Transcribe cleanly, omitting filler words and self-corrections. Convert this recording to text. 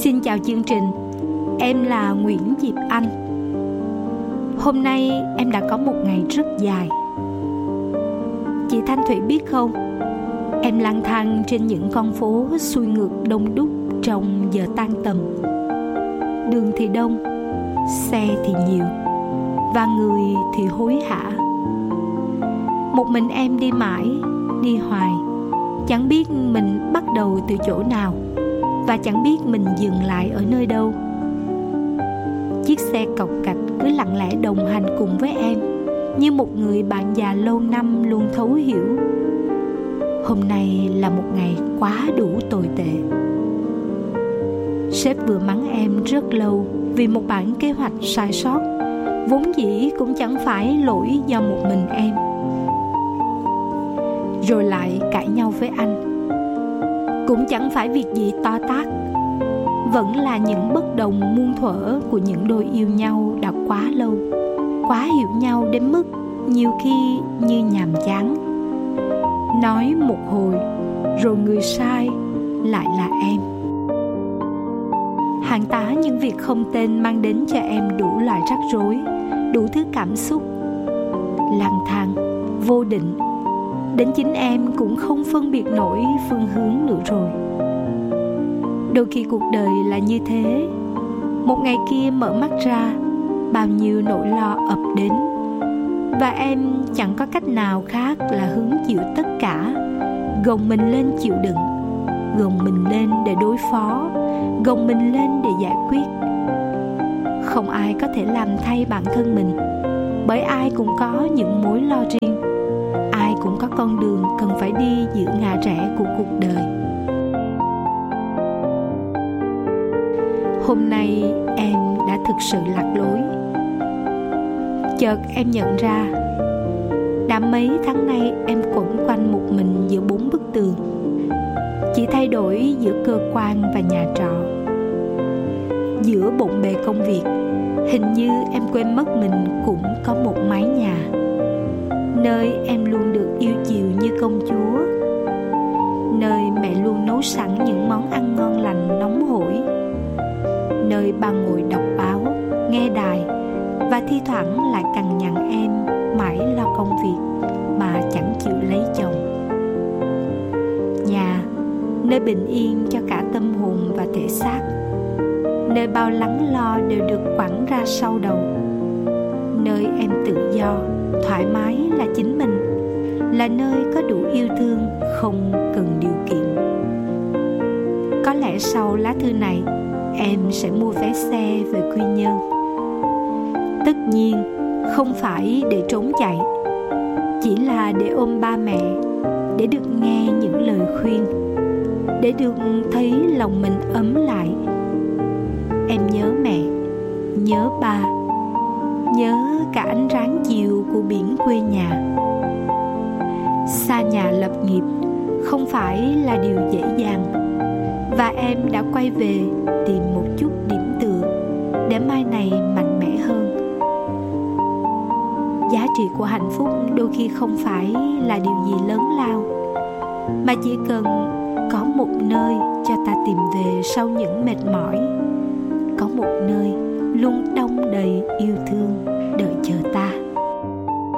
Xin chào chương trình, em là Nguyễn Diệp Anh. Hôm nay em đã có một ngày rất dài. Chị Thanh Thủy biết không, em lang thang trên những con phố xuôi ngược đông đúc trong giờ tan tầm. Đường thì đông, xe thì nhiều, và người thì hối hả. Một mình em đi mãi, đi hoài, chẳng biết mình bắt đầu từ chỗ nào, và chẳng biết mình dừng lại ở nơi đâu. Chiếc xe cộc cạch cứ lặng lẽ đồng hành cùng với em, như một người bạn già lâu năm luôn thấu hiểu. Hôm nay là một ngày quá đủ tồi tệ. Sếp vừa mắng em rất lâu vì một bản kế hoạch sai sót, vốn dĩ cũng chẳng phải lỗi do một mình em. Rồi lại cãi nhau với anh, cũng chẳng phải việc gì to tát, vẫn là những bất đồng muôn thuở của những đôi yêu nhau đã quá lâu, quá hiểu nhau đến mức nhiều khi như nhàm chán. Nói một hồi, rồi người sai lại là em. Hàng tá những việc không tên mang đến cho em đủ loại rắc rối, đủ thứ cảm xúc, lang thang, vô định. Đến chính em cũng không phân biệt nổi phương hướng nữa rồi. Đôi khi cuộc đời là như thế. Một ngày kia mở mắt ra, bao nhiêu nỗi lo ập đến, và em chẳng có cách nào khác là hứng chịu tất cả, gồng mình lên chịu đựng, gồng mình lên để đối phó, gồng mình lên để giải quyết. Không ai có thể làm thay bản thân mình, bởi ai cũng có những mối lo riêng, ai cũng có con đường cần phải đi giữa ngã rẽ của cuộc đời. Hôm nay em đã thực sự lạc lối. Chợt em nhận ra, đã mấy tháng nay em quẩn quanh một mình giữa 4 bức tường, chỉ thay đổi giữa cơ quan và nhà trọ. Giữa bộn bề công việc, hình như em quên mất mình cũng có một mái nhà, nơi em luôn được yêu chiều như công chúa, nơi mẹ luôn nấu sẵn những món ăn ngon lành nóng hổi, nơi ba ngồi đọc báo, nghe đài, và thi thoảng lại cằn nhằn em mãi lo công việc mà chẳng chịu lấy chồng. Nhà, nơi bình yên cho cả tâm hồn và thể xác, nơi bao lắng lo đều được quẳng ra sau đầu, nơi em tự do, thoải mái là chính mình, là nơi có đủ yêu thương không cần điều kiện. Có lẽ sau lá thư này, em sẽ mua vé xe về Quy Nhơn. Tất nhiên không phải để trốn chạy, chỉ là để ôm ba mẹ, để được nghe những lời khuyên, để được thấy lòng mình ấm lại. Em nhớ mẹ, nhớ ba, nhớ cả ánh ráng chiều của biển quê nhà. Xa nhà lập nghiệp không phải là điều dễ dàng, và em đã quay về tìm một chút điểm tựa để mai này mạnh mẽ hơn. Giá trị của hạnh phúc đôi khi không phải là điều gì lớn lao, mà chỉ cần có một nơi cho ta tìm về sau những mệt mỏi, có một nơi luôn đong đầy yêu thương đợi chờ ta.